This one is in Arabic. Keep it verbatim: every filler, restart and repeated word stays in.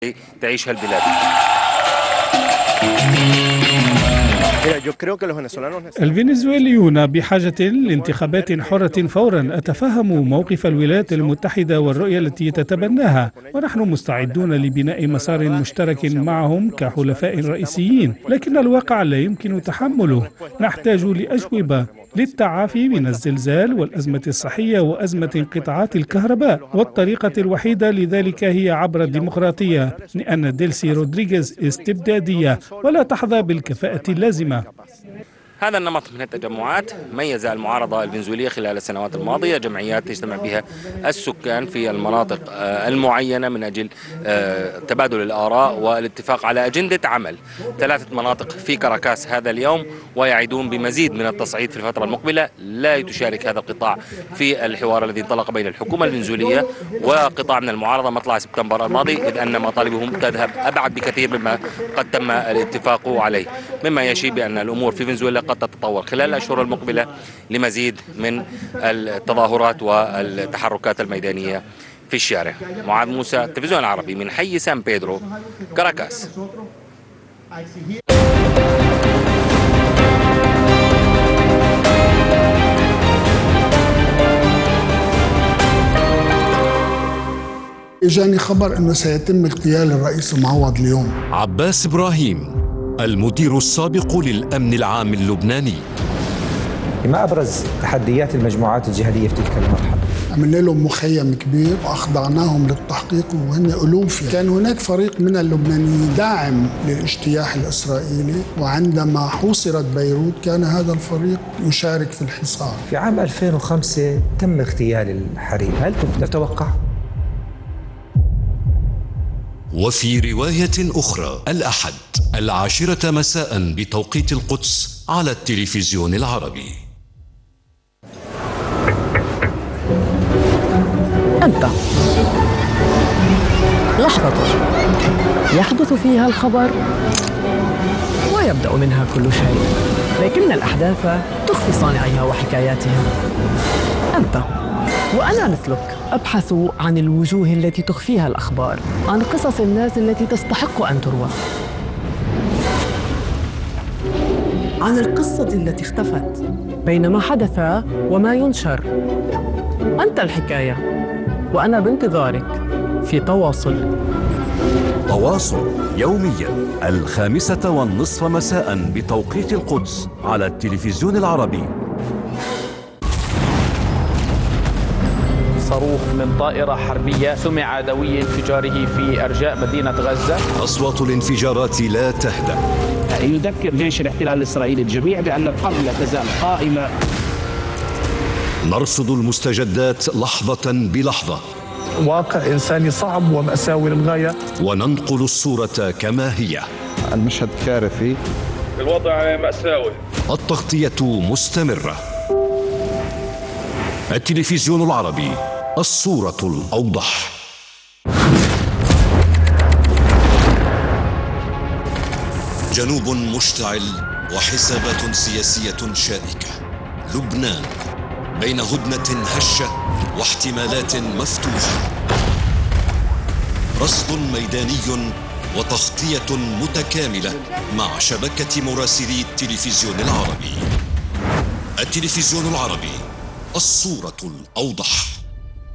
تعيشها البلاد. الفنزويليون بحاجة لانتخابات حرة فورا. أتفهم موقف الولايات المتحدة والرؤية التي تتبناها، ونحن مستعدون لبناء مسار مشترك معهم كحلفاء رئيسيين، لكن الواقع لا يمكن تحمله. نحتاج لأجوبة للتعافي من الزلزال والأزمة الصحية وأزمة انقطاعات الكهرباء، والطريقة الوحيدة لذلك هي عبر الديمقراطية، لأن ديلسي رودريغيز استبدادية ولا تحظى بالكفاءة اللازمة. هذا النمط من التجمعات ميز المعارضة الفنزويلية خلال السنوات الماضية، جمعيات تجتمع بها السكان في المناطق المعينة من أجل تبادل الآراء والاتفاق على أجندة عمل. ثلاثة مناطق في كاراكاس هذا اليوم، ويعيدون بمزيد من التصعيد في الفترة المقبلة. لا تشارك هذا القطاع في الحوار الذي انطلق بين الحكومة الفنزويلية وقطاع من المعارضة مطلع سبتمبر الماضي، إذ أن مطالبهم تذهب أبعد بكثير مما قد تم الاتفاق عليه، مما يشير بأن الأمور في فنزويلا قد تتطور خلال الأشهر المقبلة لمزيد من التظاهرات والتحركات الميدانية في الشارع. معاذ موسى، التلفزيون العربي من حي سان بيدرو، كاراكاس. إجاني خبر أنه سيتم اغتيال الرئيس المعوض اليوم. عباس إبراهيم، المدير السابق للأمن العام اللبناني. ما أبرز تحديات المجموعات الجهادية في تلك المرحلة؟ عملنا لهم مخيم كبير وأخضعناهم للتحقيق وهن ألوف. كان هناك فريق من اللبنانيين داعم للاجتياح الإسرائيلي، وعندما حوصرت بيروت كان هذا الفريق يشارك في الحصار. في عام ألفين وخمسة تم اغتيال الحريري، هل كنت تتوقع؟ وفي رواية أخرى الأحد العاشرة مساء بتوقيت القدس على التلفزيون العربي. أنت لحظة يحدث فيها الخبر ويبدأ منها كل شيء، لكن الأحداث تخفي صانعيها وحكاياتها. أنت وأنا مثلك أبحث عن الوجوه التي تخفيها الأخبار، عن قصص الناس التي تستحق أن تروى، عن القصة التي اختفت بين ما حدث وما ينشر. أنت الحكاية وأنا بانتظارك في تواصل. تواصل يوميا الخامسة والنصف مساء بتوقيت القدس على التلفزيون العربي. صاروخ من طائرة حربية سمع دوي انفجاره في أرجاء مدينة غزة. أصوات الانفجارات لا تهدأ. يذكر جيش الاحتلال الإسرائيلي الجميع بأن الحرب لا تزال قائمة. نرصد المستجدات لحظة بلحظة. واقع إنساني صعب ومأساوي للغاية، وننقل الصورة كما هي. المشهد كارثي، الوضع مأساوي. التغطية مستمرة. التلفزيون العربي، الصورة الأوضح. جنوب مشتعل وحسابات سياسية شائكة. لبنان بين هدنة هشة واحتمالات مفتوحة. رصد ميداني وتغطية متكاملة مع شبكة مراسلي التلفزيون العربي. التلفزيون العربي، الصورة الأوضح.